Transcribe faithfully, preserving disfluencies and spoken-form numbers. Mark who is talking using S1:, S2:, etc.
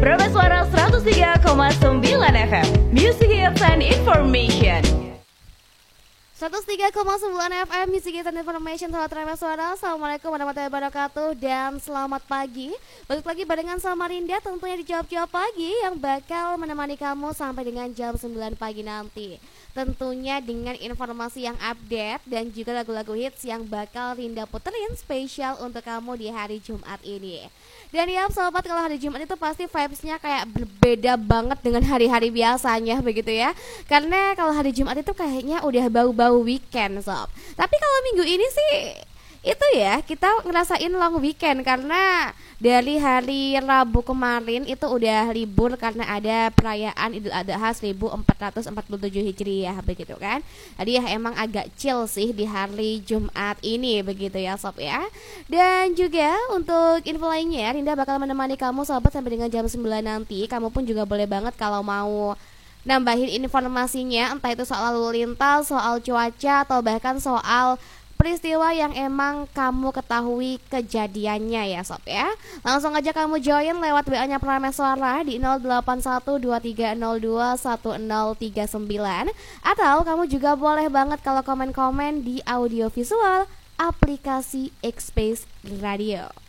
S1: Prima Suara seratus tiga koma sembilan F M, Music Hits and Information.
S2: seratus tiga koma sembilan F M Music Hits and Information. Sahabat Prima Suara, Assalamualaikum warahmatullahi wabarakatuh dan selamat pagi. Balik lagi barengan sama Rinda, tentunya di jawab-jawab pagi yang bakal menemani kamu sampai dengan jam sembilan pagi nanti. Tentunya dengan informasi yang update dan juga lagu-lagu hits yang bakal Rinda puterin spesial untuk kamu di hari Jumat ini. Dan ya sobat, kalau hari Jumat itu pasti vibes-nya kayak berbeda banget dengan hari-hari biasanya begitu ya. Karena kalau hari Jumat itu kayaknya udah bau-bau weekend sob. Tapi kalau minggu ini sih itu ya, kita ngerasain long weekend karena dari hari Rabu kemarin itu udah libur karena ada perayaan Idul Adha seribu empat ratus empat puluh tujuh Hijriah begitu kan. Jadi ya emang agak chill sih di hari Jumat ini begitu ya sob ya. Dan juga untuk info lainnya, Rinda bakal menemani kamu sobat sampai dengan jam sembilan nanti. Kamu pun juga boleh banget kalau mau nambahin informasinya, entah itu soal lalu lintas, soal cuaca, atau bahkan soal peristiwa yang emang kamu ketahui kejadiannya ya sob ya. Langsung aja kamu join lewat W A-nya Prima Suara di nol delapan satu dua tiga nol dua satu nol tiga sembilan. Atau kamu juga boleh banget kalau komen-komen di audio visual aplikasi X-Space Radio.